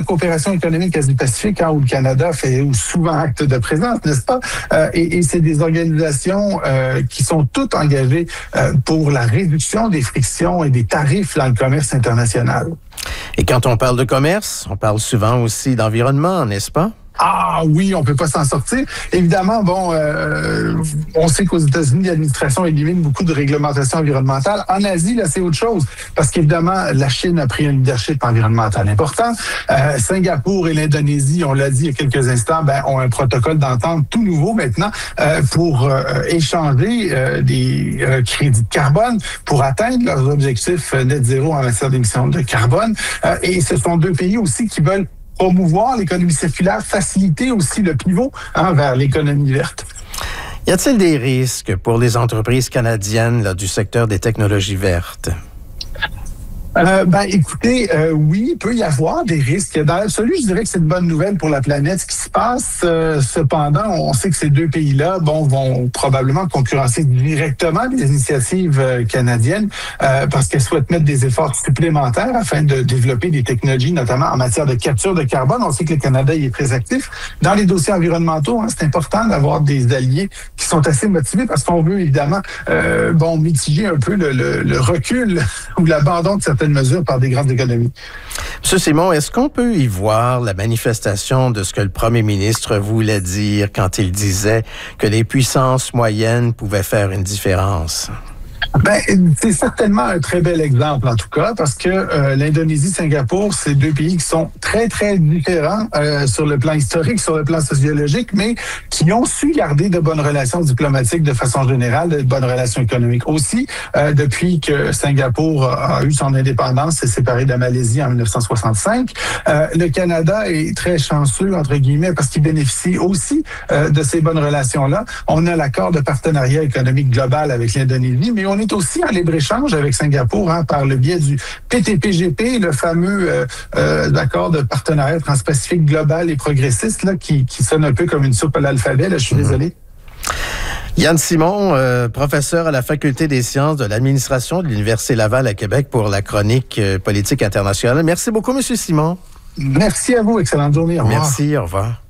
coopération économique Asie-Pacifique, où le Canada fait souvent acte de présence, n'est-ce pas? Et c'est des organisations qui sont toutes engagées pour la réduction des frictions et des tarifs dans le commerce international. Et quand on parle de commerce, on parle souvent aussi d'environnement, n'est-ce pas? Ah oui, on peut pas s'en sortir. Évidemment, on sait qu'aux États-Unis, l'administration élimine beaucoup de réglementations environnementales. En Asie, là, c'est autre chose. Parce qu'évidemment, la Chine a pris un leadership environnemental important. Singapour et l'Indonésie, on l'a dit il y a quelques instants, ont un protocole d'entente tout nouveau maintenant pour échanger des crédits de carbone pour atteindre leurs objectifs net zéro en matière d'émissions de carbone. Et ce sont deux pays aussi qui veulent promouvoir l'économie circulaire, faciliter aussi le pivot vers l'économie verte. Y a-t-il des risques pour les entreprises canadiennes du secteur des technologies vertes? Écoutez, oui, il peut y avoir des risques. Dans l'absolu, je dirais que c'est une bonne nouvelle pour la planète. Ce qui se passe, cependant, on sait que ces deux pays-là, vont probablement concurrencer directement les initiatives canadiennes parce qu'elles souhaitent mettre des efforts supplémentaires afin de développer des technologies, notamment en matière de capture de carbone. On sait que le Canada y est très actif. Dans les dossiers environnementaux, c'est important d'avoir des alliés qui sont assez motivés parce qu'on veut évidemment, mitiger un peu le recul ou l'abandon de certaines mesures par des grandes économies. M. Simon, est-ce qu'on peut y voir la manifestation de ce que le premier ministre voulait dire quand il disait que les puissances moyennes pouvaient faire une différence? C'est certainement un très bel exemple, en tout cas, parce que l'Indonésie, Singapour, c'est deux pays qui sont très, très différents sur le plan historique, sur le plan sociologique, mais qui ont su garder de bonnes relations diplomatiques de façon générale, de bonnes relations économiques aussi. Depuis que Singapour a eu son indépendance, s'est séparé de la Malaisie en 1965. Le Canada est très chanceux, entre guillemets, parce qu'il bénéficie aussi de ces bonnes relations-là. On a l'accord de partenariat économique global avec l'Indonésie, mais on est aussi en libre-échange avec Singapour par le biais du PTPGP, le fameux accord de partenariat transpacifique global et progressiste qui sonne un peu comme une soupe à l'alphabet. Là, je suis désolé. Yann Simon, professeur à la Faculté des sciences de l'administration de l'Université Laval à Québec pour la chronique politique internationale. Merci beaucoup, M. Simon. Merci à vous. Excellente journée. Au revoir. Merci, au revoir.